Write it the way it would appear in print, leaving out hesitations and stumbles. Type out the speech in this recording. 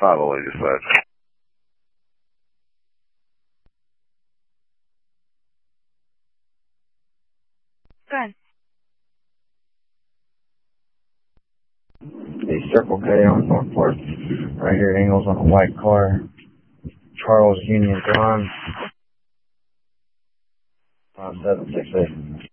508 dispatch. Go ahead. A Circle K on Northport. Right here, Angles on a white car. Charles Union Drive. 5768.